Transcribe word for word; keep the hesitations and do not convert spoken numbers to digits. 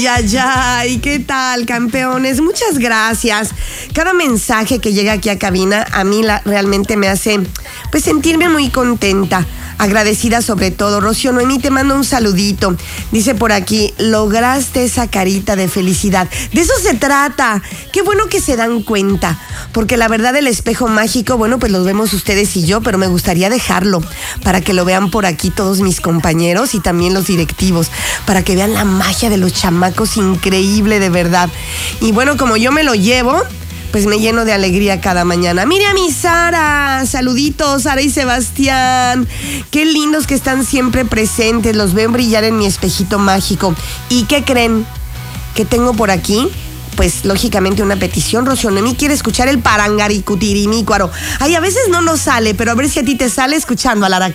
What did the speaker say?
Ay, ay, ay, ¿qué tal, campeones? Muchas gracias. Cada mensaje que llega aquí a cabina a mí la, realmente me hace pues sentirme muy contenta, agradecida sobre todo. Rocío Noemí, te mando un saludito. Dice por aquí, lograste esa carita de felicidad. De eso se trata. Qué bueno que se dan cuenta, porque la verdad el espejo mágico, bueno, pues lo vemos ustedes y yo, pero me gustaría dejarlo para que lo vean por aquí todos mis compañeros y también los directivos, para que vean la magia de los chamacos, increíble de verdad. Y bueno, como yo me lo llevo, pues me lleno de alegría cada mañana. Mire a mi Sara, saluditos, Sara y Sebastián. Qué lindos que están siempre presentes, los veo brillar en mi espejito mágico. ¿Y qué creen? Que tengo por aquí, pues lógicamente una petición. Rocío Noemí quiere escuchar el parangaricutirimícuaro. Ay, a veces no nos sale, pero a ver si a ti te sale escuchando a Lara